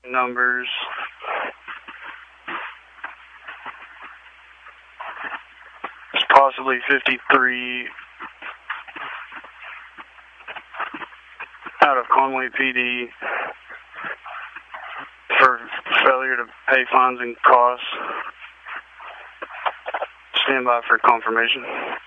numbers. It's possibly 53 out of Conway PD for failure to pay fines and costs. Stand by for confirmation.